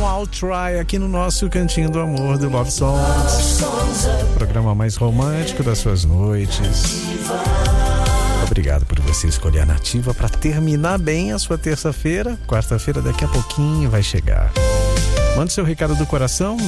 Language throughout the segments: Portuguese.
I'll Try aqui no nosso Cantinho do Amor do Love Songs, programa mais romântico das suas noites. Obrigado por você escolher a Nativa para terminar bem a sua terça-feira. Quarta-feira daqui a pouquinho vai chegar. Mande seu recado do coração,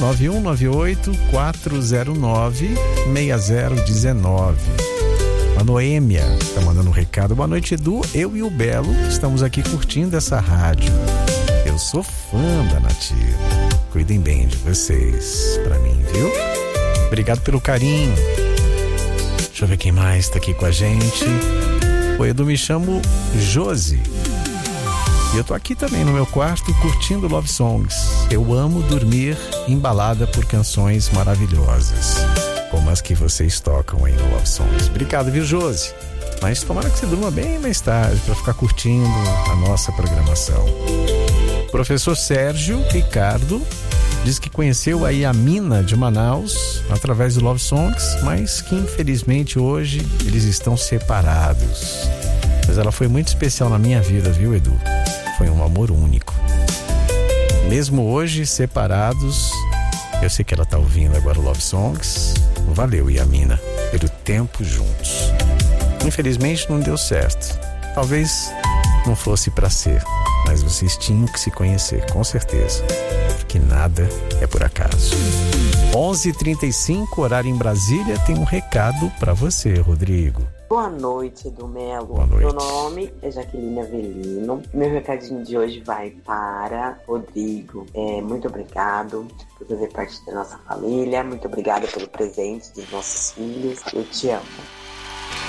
9198-409-6019. A Noêmia está mandando um recado. Boa noite, Edu. Eu e o Belo estamos aqui curtindo essa rádio. Eu sou fã da Nativa. Cuidem bem de vocês, pra mim, viu? Obrigado pelo carinho. Deixa eu ver quem mais está aqui com a gente. Oi, Edu, me chamo Josi. E eu tô aqui também no meu quarto curtindo Love Songs. Eu amo dormir embalada por canções maravilhosas, como as que vocês tocam aí no Love Songs. Obrigado, viu, Josi? Mas tomara que você durma bem mais tarde para ficar curtindo a nossa programação. O professor Sérgio Ricardo diz que conheceu a Yamina de Manaus através do Love Songs, mas que infelizmente hoje eles estão separados. Mas ela foi muito especial na minha vida, viu, Edu? Foi um amor único. Mesmo hoje separados, eu sei que ela tá ouvindo agora o Love Songs. Valeu, Yamina, pelo tempo juntos. Infelizmente não deu certo. Talvez não fosse pra ser, mas vocês tinham que se conhecer, com certeza. Porque nada é por acaso. 11h35, horário em Brasília, tem um recado pra você, Rodrigo. Boa noite, Edu Melo. Boa noite. Meu nome é Jaqueline Avelino. Meu recadinho de hoje vai para Rodrigo. Muito obrigado por fazer parte da nossa família. Muito obrigada pelo presente dos nossos filhos. Eu te amo.